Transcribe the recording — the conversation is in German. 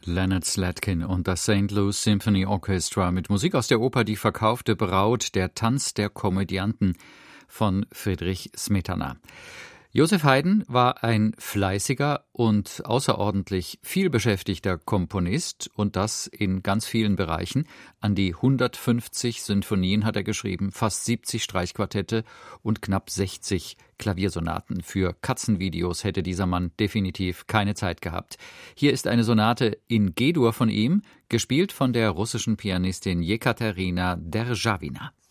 Leonard Slatkin und das St. Louis Symphony Orchestra mit Musik aus der Oper Die verkaufte Braut, der Tanz der Komödianten von Friedrich Smetana. Joseph Haydn war ein fleißiger und außerordentlich vielbeschäftigter Komponist und das in ganz vielen Bereichen. An die 150 Sinfonien hat er geschrieben, fast 70 Streichquartette und knapp 60 Klaviersonaten. Für Katzenvideos hätte dieser Mann definitiv keine Zeit gehabt. Hier ist eine Sonate in G-Dur von ihm, gespielt von der russischen Pianistin Jekaterina Derzhavina.